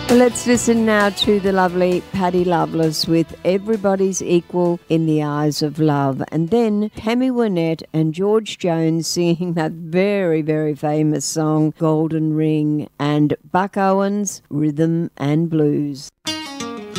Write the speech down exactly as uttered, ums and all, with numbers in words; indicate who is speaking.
Speaker 1: Well, let's listen now to the lovely Paddy Loveless with Everybody's Equal in the Eyes of Love. And then Tammy Wynette and George Jones singing that very, very famous song, Golden Ring, and Buck Owens, Rhythm and Blues.